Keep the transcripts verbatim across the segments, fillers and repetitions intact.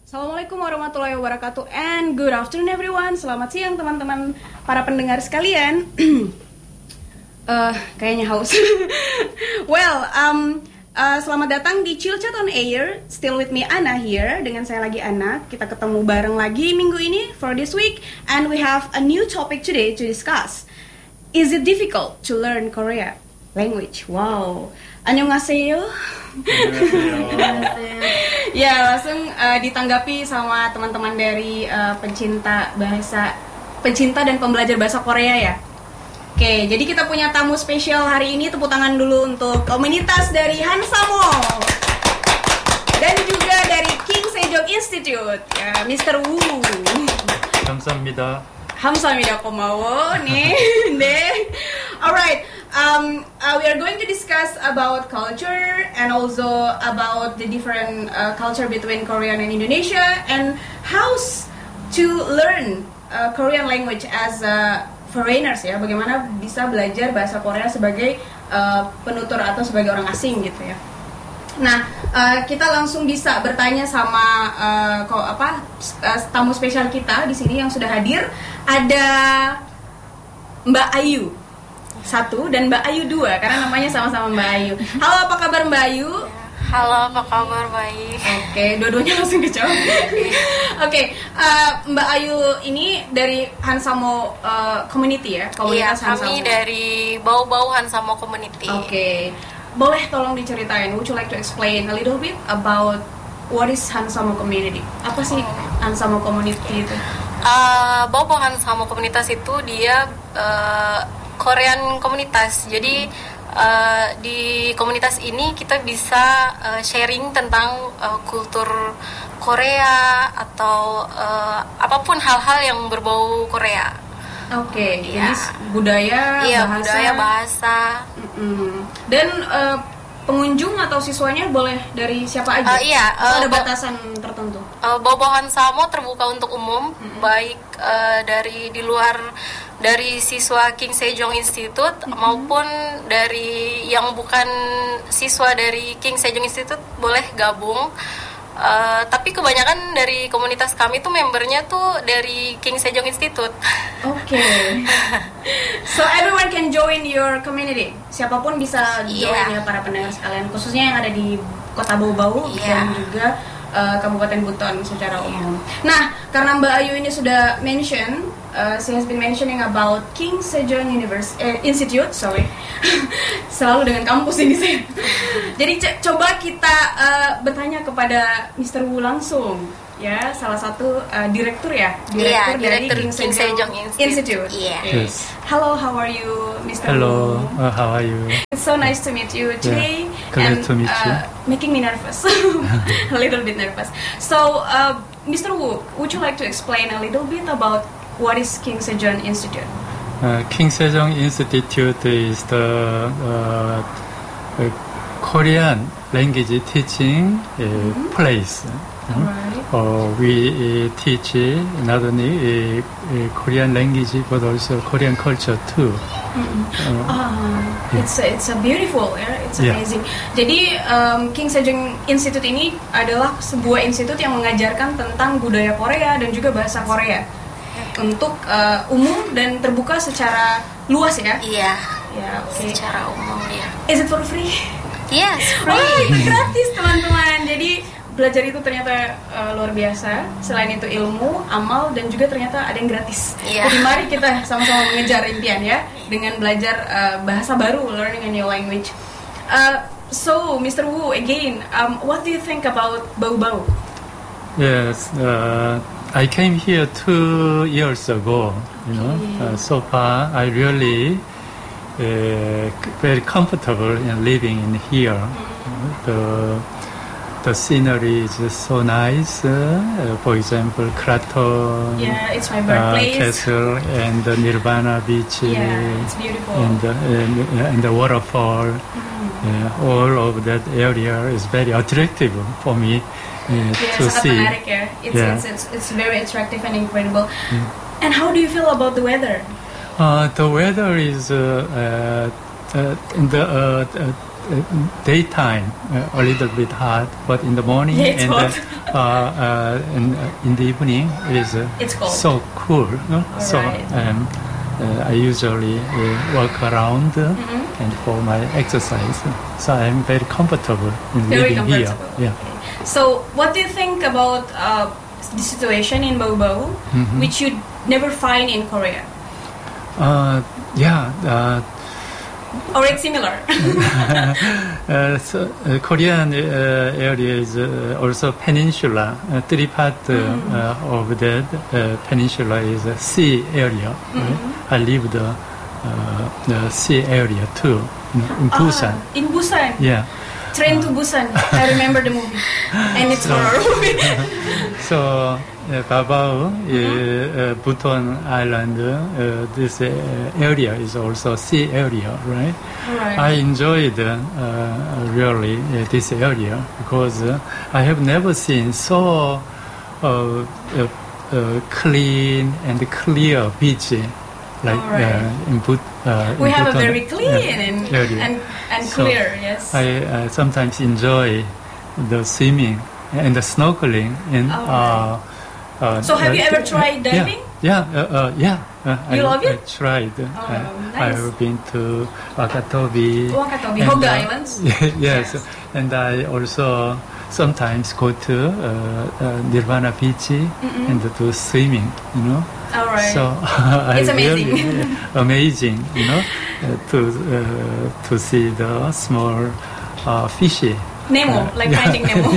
Assalamualaikum warahmatullahi wabarakatuh and good afternoon everyone. Selamat siang teman-teman para pendengar sekalian. uh, Kayaknya haus. Well, um, uh, selamat datang di Chill Chat on Air. Still with me Ana here. Dengan saya lagi Ana. Kita ketemu bareng lagi minggu ini for this week. And we have a new topic today to discuss. Is it difficult to learn Korea language? Wow. Annyeonghaseyo. Ya, langsung uh, ditanggapi sama teman-teman dari uh, pencinta bahasa, pencinta dan pembelajar bahasa Korea ya. Oke, jadi kita punya tamu spesial hari ini. Tepuk tangan dulu untuk komunitas dari Hansamo dan juga dari King Sejong Institute, ya, mister Wu. 감사합니다. 감사합니다. 고마워. 네. 네. Alright. Um, uh, we are going to discuss about culture and also about the different uh, culture between Korean and Indonesia and how to learn uh, Korean language as uh, foreigners ya. Bagaimana bisa belajar bahasa Korea sebagai uh, penutur atau sebagai orang asing gitu ya. Nah, uh, kita langsung bisa bertanya sama uh, kok apa uh, tamu spesial kita di sini yang sudah hadir. Ada Mbak Ayu satu dan Mbak Ayu dua karena namanya sama-sama Mbak Ayu. Halo, apa kabar Mbak Ayu? Halo, apa kabar? Baik. Oke, dua-duanya langsung kejawab. Oke, okay, uh, Mbak Ayu ini dari Hansamo uh, Community ya? Komunitas iya, kami Hansamo. Dari Bau-Bau Hansamo Community. Oke, okay. Boleh tolong diceritain, would you like to explain a little bit about what is Hansamo Community? Apa sih oh. Hansamo Community itu? Uh, Bau-Bau Hansamo Komunitas itu dia uh, Korean komunitas. Jadi uh, di komunitas ini kita bisa uh, sharing tentang uh, kultur Korea atau uh, apapun hal-hal yang berbau Korea. Oke, okay, ya. Jadi budaya, iya, bahasa. budaya, bahasa. Mm-hmm. Dan uh, pengunjung atau siswanya boleh dari siapa aja? Uh, iya, uh, ada batasan tertentu. Uh, Bau-Bau Hansamo terbuka untuk umum, mm-hmm. baik uh, dari di luar dari siswa King Sejong Institute mm-hmm. maupun dari yang bukan siswa dari King Sejong Institute boleh gabung. Uh, tapi kebanyakan dari komunitas kami tuh membernya tuh dari King Sejong Institute. Oke. Okay. So everyone can join your community. Siapapun bisa join yeah. ya para pendengar sekalian, khususnya yang ada di Kota Bau-Bau yeah. dan juga uh, Kabupaten Buton secara umum. Nah, karena Mbak Ayu ini sudah mention, uh, she has been mentioning about King Sejong University eh, Institute, sorry. Selalu dengan kampus ini saya. Jadi c- coba kita uh, bertanya kepada mister Wu langsung, ya, salah satu uh, direktur ya, direktur yeah, dari King Sejong, Sejong Institute. Institute. Yeah. Okay. Yes. Hello, how are you, mister Hello, Wu? uh, how are you? It's so nice to meet you today. Yeah. Glad and, to meet you. Uh, making me nervous, a little bit nervous. So, uh, mister Wu, would you like to explain a little bit about what is King Sejong Institute? Uh, King Sejong Institute is the uh, uh, Korean language teaching uh, mm-hmm. place. Uh, right. uh, we uh, teach not only uh, uh, Korean language but also Korean culture too. Mm-hmm. Uh, uh, it's a, it's a beautiful, yeah? It's amazing. Yeah. Jadi um, King Sejong Institute ini adalah sebuah institut yang mengajarkan tentang budaya Korea dan juga bahasa Korea untuk uh, umum dan terbuka secara luas ya. Iya. Ya, okay. Secara umum ya. Is it for free? Yes, free. Oh, itu gratis teman-teman. Jadi belajar itu ternyata uh, luar biasa. Selain itu ilmu, amal, dan juga ternyata ada yang gratis. Yeah. Jadi mari kita sama-sama mengejar impian ya dengan belajar uh, bahasa baru, learning a new language. Uh, so, mister Wu, again, um, what do you think about Bau-Bau? Yes, uh, I came here two years ago. You know, yeah. uh, so far I really uh, very comfortable in living in here. Mm-hmm. The the scenery is so nice. Uh, for example, Kraton, yeah, it's my birthplace. Uh, castle and the Nirvana beach. Yeah, it's beautiful. And the, and, and the waterfall. Mm-hmm. Yeah, all of that area is very attractive for me. Yeah, yeah, to sangat see. menarik ya. It's, yeah. it's, it's, it's very attractive and incredible. Mm. And how do you feel about the weather? Uh, the weather is uh, uh, uh, the uh, uh, daytime uh, a little bit hot, but in the morning Yeah, it's and hot. uh, uh, and, uh, in the evening it is uh, It's cold. so cool. No? So Alright. um, uh, I usually uh, walk around uh, Mm-hmm. and for my exercise. So I'm very comfortable in Very living here. comfortable. Yeah. So, what do you think about uh, the situation in Bau Bau, Mhm. which you never find in Korea? Uh, yeah. Uh, Or it's similar? Uh, so, uh, Korean uh, area is uh, also peninsula. Uh, three part uh, uh, of that uh, peninsula is a sea area. Right? I lived uh, uh, the sea area too in, in Busan. Ah, in Busan. Yeah. Train to Busan. I remember the movie, and it's So- horror movie. So uh, Babao, uh, uh, Buton Island, uh, this uh, area is also sea area, right? Right. I enjoyed uh, uh, really uh, this area because uh, I have never seen so uh, uh, uh, clean and clear beach like Alright. uh, in But. Uh, We in have a Buton, very clean uh, and, area. and and So clear. Yes. I uh, sometimes enjoy the swimming and the snorkeling in. Uh, uh, So have you uh, ever tried yeah, diving? Yeah, uh, uh, yeah. Uh, You I, love it? I tried. Uh, nice. I've been to Wakatobi. Wakatobi, and, Hogga uh, Islands? yes, Yes. and I also sometimes go to uh, uh, Nirvana Beach and do swimming. You know. All right. So I It's amazing. really, amazing, you know, uh, to uh, to see the small uh, fishy. Nemo, like yeah. Finding Nemo.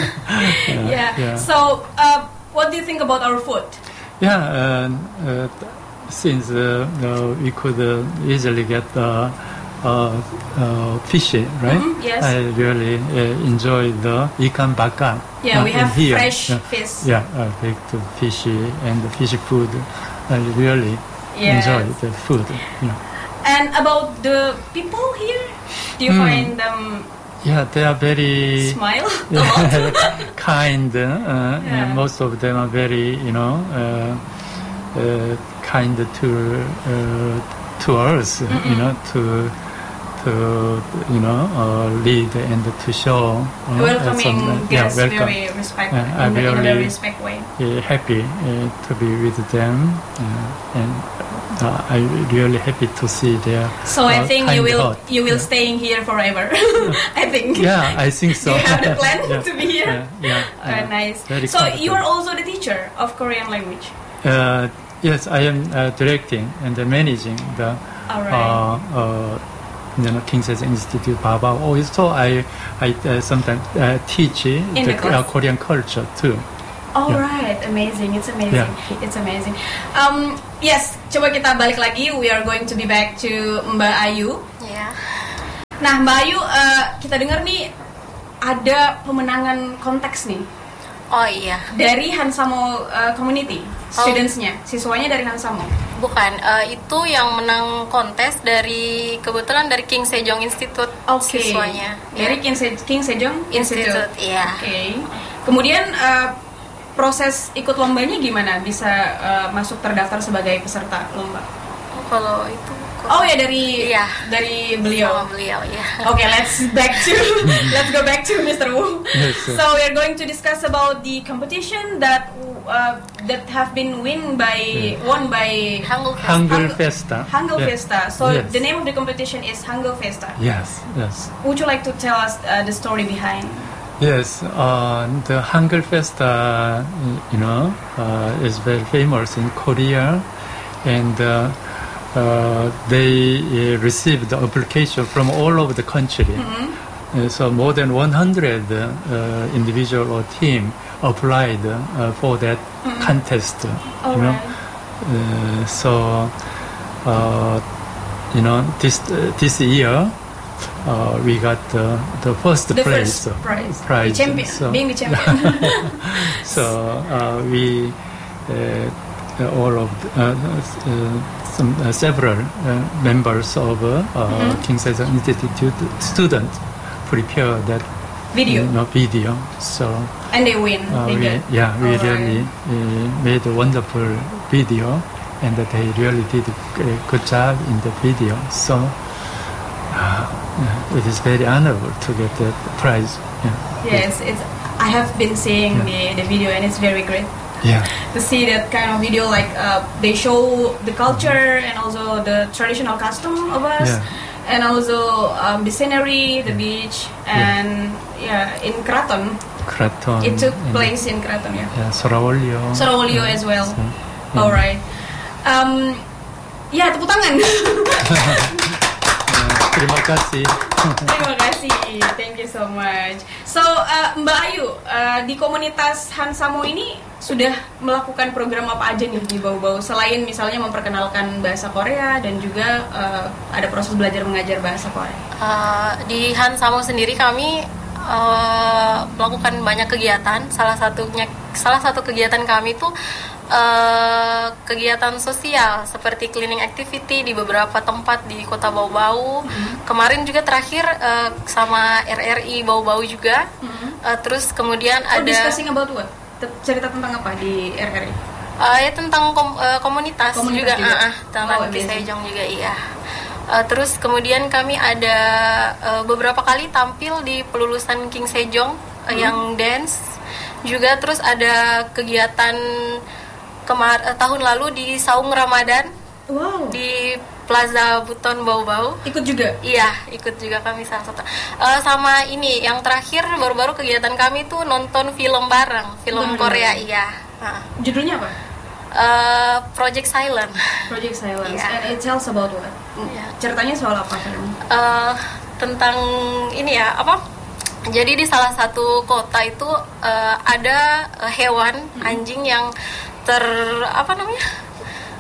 yeah. yeah. So, uh, what do you think about our food? Yeah, uh, uh, since uh, uh, we could uh, easily get uh, uh, uh, fishy, right? Mhm, yes. I really uh, enjoy the ikan bakar. Yeah, uh, we in have here. fresh Yeah. fish. Yeah, uh, baked fishy and fishy food. I really Yes. enjoy the food. Yeah. And about the people here, do you Hmm. find them Yeah, they are very smile a lot? kind, uh, Yeah. and most of them are very, you know, uh, uh, kind to uh, to us, you know, to to you know uh, lead and to show. You know, uh, Welcoming some- guests, yeah, welcome. very respect, Yeah, I in, the, in a really- very respect way. Uh, happy uh, to be with them, uh, and uh, I'm really happy to see their. So I uh, think kind you will heart. you will staying here forever. I think. Yeah, I think so. Do you have the plan Yeah, to be here? Yeah, yeah, Uh, yeah. nice. Very So you are comfortable. also the teacher of Korean language. Uh, yes, I am uh, directing and uh, managing the All right. uh, uh, you know, King Sejong Institute Babao. Also, I I uh, sometimes uh, teach uh, In the the class? uh, Korean culture too. All yeah. right, amazing. It's amazing. Yeah. It's amazing. Um, yes, coba kita balik lagi. We are going to be back to Mbak Ayu. Ya. Nah, Mbak Ayu, uh, kita dengar nih ada pemenangan konteks nih Oh iya, dari Hansamo uh, Community, studentsnya, siswanya dari Hansamo. bukan. Eh, itu yang menang kontes dari kebetulan dari King Sejong Institute Oke. siswanya. Dari Ya. King, Se- King Sejong Institute. Institute, iya. Oke. Kemudian uh, proses ikut lombanya gimana? Bisa uh, masuk terdaftar sebagai peserta lomba? Oh, kalau itu Oh ya dari Iya. dari beliau. sama beliau ya. Okay, let's back to let's go back to Mister Wu. Yes, sir. So we are going to discuss about the competition that uh, that have been win by won by Hangul Fest. Hangul Hangul- Festa. Hangul Yeah. Festa. So Yes. the name of the competition is Hangul Festa. Yes, yes. Would you like to tell us uh, the story behind? Yes, uh, the Hangul Festa, you know, uh, is very famous in Korea, and uh, uh, they uh, received the application from all over the country. Uh, so more than one hundred uh, individual or team applied uh, for that contest. All you know, right. uh, so uh, you know this uh, this year. Uh, we got uh, the first The place, first prize. prize. The champion. So, Being the champion. so uh, we uh, all of uh, uh, some uh, several uh, members of uh, Mm-hmm. King Sejong Institute students prepare that Video. you know, video. So And they win. uh, they we, get. yeah, we All right. really uh, made a wonderful video, and they really did a good job in the video. So. Uh, yeah, it is very honorable to get that prize. Yeah. Yes, it's. I have been seeing Yeah. the, the video and it's very great Yeah. to see that kind of video. Like uh, they show the culture and also the traditional custom of us, Yeah. and also um, the scenery, the beach, and yeah, in Kraton. Kraton. It took in- place in Kraton, yeah. Yeah, Sorowolyo. Sorowolyo as well. So, yeah. Alright. Um, ya, tepuk tangan. Yeah, terima kasih. Terima kasih, thank you so much. So, uh, Mbak Ayu, uh, di komunitas Hansamo ini sudah melakukan program apa aja nih di Bau-Bau? Selain misalnya memperkenalkan bahasa Korea dan juga uh, ada proses belajar mengajar bahasa Korea. Uh, di Hansamo sendiri kami uh, melakukan banyak kegiatan. Salah satunya, salah satu kegiatan kami tuh uh, kegiatan sosial seperti cleaning activity di beberapa tempat di Kota Bau-Bau. Mm-hmm. Kemarin juga terakhir uh, sama R R I Bau-Bau juga. Mm-hmm. Uh, terus kemudian Oh, ada discussing about what? T- Cerita tentang apa di R R I? uh, ya tentang kom- uh, komunitas, Komunitas juga, juga? Uh, uh, tentang Oh, Ki amazing. Sejong juga iya. Uh, terus kemudian kami ada uh, beberapa kali tampil di pelulusan King Sejong uh, Hmm. yang dance juga. Terus ada kegiatan kemar uh, tahun lalu di Saung Ramadan Wow. di Plaza Buton Bau-Bau. Ikut juga? Iya, ikut juga kami salah satu. Uh, sama ini yang terakhir baru-baru kegiatan kami tuh nonton film bareng, film Nonton Korea bareng. iya. Uh, Judulnya apa? uh, Project Silent. Project Silence. Yeah. And it tells about what? Mm, Yeah. Ceritanya soal apa film? Uh, tentang ini ya apa? Jadi di salah satu kota itu uh, ada uh, hewan anjing yang ter apa namanya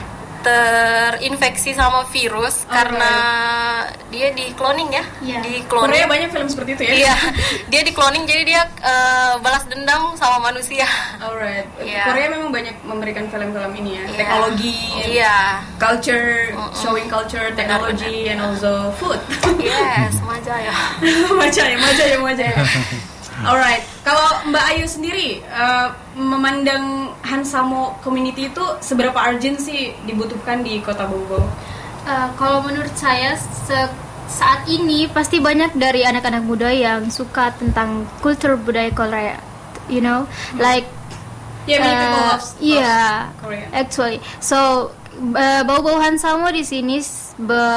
terinfeksi sama virus Okay. karena dia di cloning ya, Iya. di Korea cloning. banyak film seperti itu ya? Iya, dia di cloning jadi dia uh, balas dendam sama manusia. Alright. Iya. Korea memang banyak memberikan film-film ini ya, Iya. teknologi, Iya, culture, Mm-mm. showing culture, technology, and also food. yes, Majaya. Majaya, Majaya, Majaya. Alright. Kalau Mbak Ayu sendiri uh, memandang Hansamo community itu seberapa urgent sih dibutuhkan di Kota Bau-Bau? Uh, kalau menurut saya se- saat ini pasti banyak dari anak-anak muda yang suka tentang kultur budaya Korea, you know, like Yeah, many people uh, love, love yeah, Korea. actually. So uh, Bau-Bau Hansamo di sini s-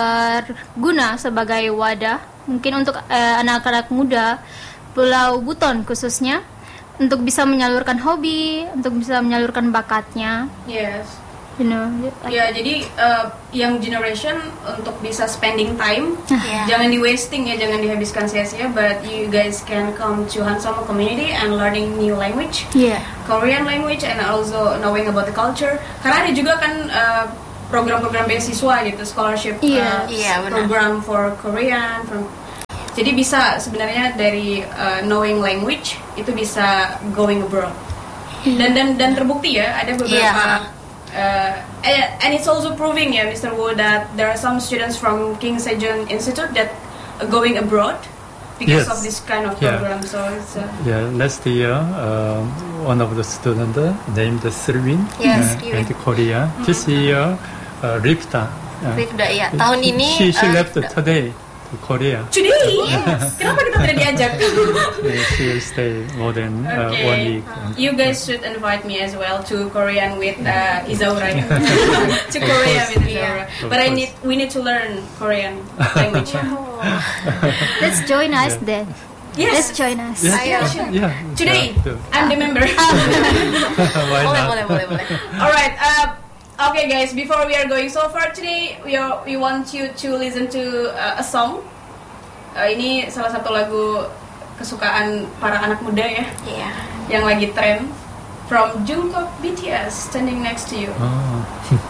berguna sebagai wadah mungkin untuk uh, anak-anak muda Pulau Buton khususnya untuk bisa menyalurkan hobi, untuk bisa menyalurkan bakatnya, Yes. you know. Like, Ya, jadi uh, young generation untuk bisa spending time, Yeah. jangan di wasting ya, jangan dihabiskan sia-sia. But you guys can come to Hansamo community and learning new language, yeah. Korean language, and also knowing about the culture. Karena ada juga kan uh, program-program beasiswa gitu, scholarship uh, Iya. Iya, benar. program for Korean. From, jadi bisa sebenarnya dari uh, knowing language itu bisa going abroad. Dan dan dan terbukti ya ada beberapa. Iya. Uh, and, and it's also proving ya, Mister Wu, that there are some students from King Sejong Institute that are going abroad because Yes. of this kind of Yeah. program. So it's uh, Yeah, last year, uh, one of the students uh, named Sirwin Yes, uh, Sirwin. went to Korea. This year, uh, Rifta. Uh, Rifda ya. Tahun ini she, she uh, left today to Korea. today. Kenapa kita tidak diajak? Yeah, she will stay more than uh, Okay. one week. You guys should invite me as well to Korean with uh, Izaura. To Korea with Izaura. Of But I course. need we need to learn Korean language. Let's join us Yeah. then. Let's Yes. join us. Yes, Ayo. uh, yeah. Today, yeah, I'm the member. Why boleh not? boleh boleh boleh. Alright, uh, okay guys, before we are going so far today, we are, we want you to listen to uh, a song. Uh, ini salah satu lagu kesukaan para anak muda ya, Iya. yang lagi tren, from Jungkook B T S, Standing Next to You. Oh.